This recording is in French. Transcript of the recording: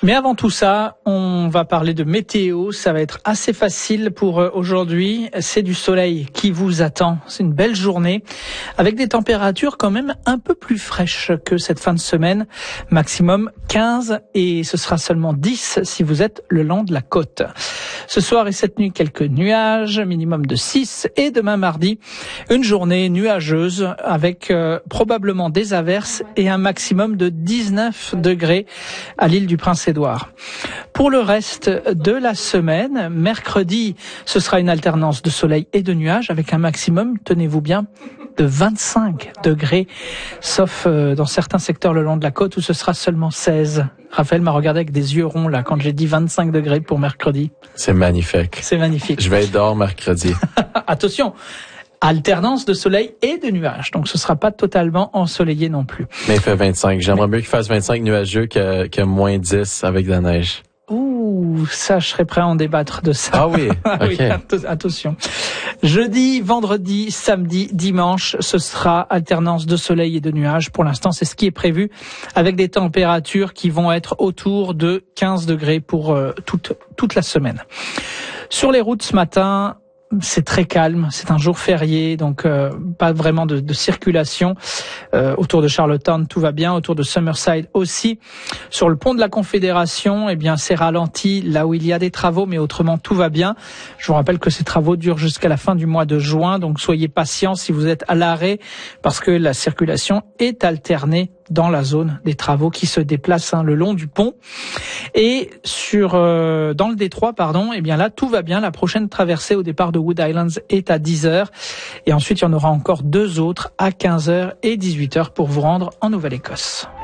Mais avant tout ça, on va parler de météo. Ça va être assez facile pour aujourd'hui. C'est du soleil qui vous attend. C'est une belle journée avec des températures quand même un peu plus fraîches que cette fin de semaine. Maximum 15 et ce sera seulement 10 si vous êtes le long de la côte. Ce soir et cette nuit, quelques nuages, minimum de 6. Et demain mardi, une journée nuageuse avec probablement des averses et un maximum de 19 degrés à l'île du Prince-Édouard. Pour le reste de la semaine, mercredi, ce sera une alternance de soleil et de nuages avec un maximum, tenez-vous bien, de 25 degrés, sauf dans certains secteurs le long de la côte où ce sera seulement 16. Raphaël m'a regardé avec des yeux ronds là quand j'ai dit 25 degrés pour mercredi. C'est magnifique. C'est magnifique. Je vais être dehors mercredi. Attention, alternance de soleil et de nuages, donc ce sera pas totalement ensoleillé non plus. Mais il fait 25. J'aimerais mieux qu'il fasse 25 nuageux que moins 10 avec de la neige. Ouh, ça, je serais prêt à en débattre de ça. Ah oui, ok. Oui, attention. Jeudi, vendredi, samedi, dimanche, ce sera alternance de soleil et de nuages. Pour l'instant, c'est ce qui est prévu avec des températures qui vont être autour de 15 degrés pour toute la semaine. Sur les routes ce matin, c'est très calme, c'est un jour férié, donc pas vraiment de circulation. Autour de Charlottetown, tout va bien. Autour de Summerside aussi. Sur le pont de la Confédération, eh bien, c'est ralenti là où il y a des travaux, mais autrement, tout va bien. Je vous rappelle que ces travaux durent jusqu'à la fin du mois de juin, donc soyez patients si vous êtes à l'arrêt, parce que la circulation est alternée dans la zone des travaux qui se déplacent le long du pont. Et dans le détroit, eh bien là, tout va bien. La prochaine traversée au départ de Wood Islands est à 10h. Et ensuite, il y en aura encore 2 autres à 15h et 18h pour vous rendre en Nouvelle-Écosse.